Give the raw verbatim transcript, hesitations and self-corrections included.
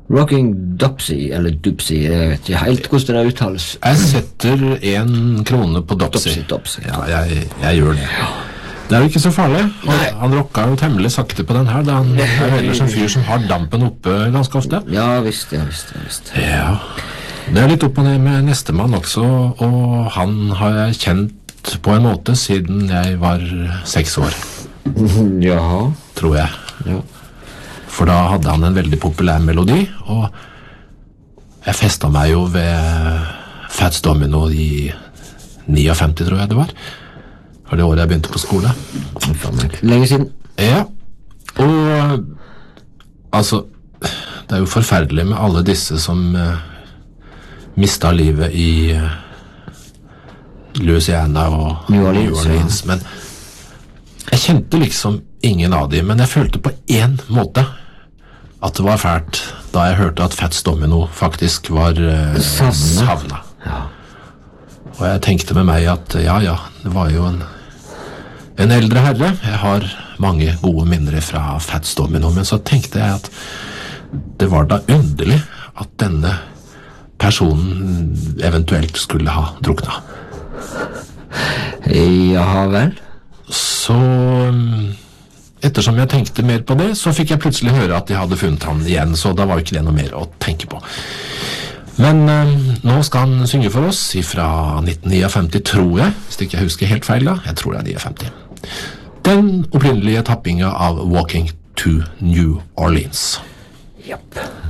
Rocking Dopsy, eller Dupsy, jeg vet ikke helt hvordan det uttales. Jeg setter en krone på Dopsy. Dopsy, Dopsy. Ja, jeg, jeg gjør det. Det er jo ikke så farlig. Han, han rocka jo temmelig sakte på den her, da han er ellers en fyr som har dampen oppe ganske ofte. Ja, visst, ja, visst, ja, visst. Ja, det er litt opp og ned med neste mann også, og han har jeg kjent på en måte siden jeg var seks år. Jaha. Tror jeg. Ja. For da hadde han en veldig populær melodi, og jeg festet meg jo ved Fats Domino i femtini, tror jeg det var. For det året jeg begynte på skole. Lenge siden. Ja, og altså, det er jo forferdelig med alle disse som uh, mistet livet i uh, Louisiana og New Orleans, New Orleans, men jeg kjente liksom ingen av dem, men jeg følte på en måte at det var fælt da jeg hørte at Fats Domino faktisk var uh, savnet. Ja. Og jeg tenkte med meg at ja, ja, det var jo en, en eldre herre. Jeg har mange gode minner fra Fats Domino, men så tenkte jeg at det var da underlig at denne personen eventuelt skulle ha druknet. Ja vel. Så ettersom jeg tenkte mer på det, så fikk jeg plutselig høre at de hadde funnet han igjen, så da var jo ikke det noe mer å tenke på. Men eh, nå skal han synge for oss fra nitten femtini, tror jeg, hvis ikke jeg husker helt feil da. Jeg tror det er femtini. Den opprinnelige tappingen av Walking to New Orleans. Japp.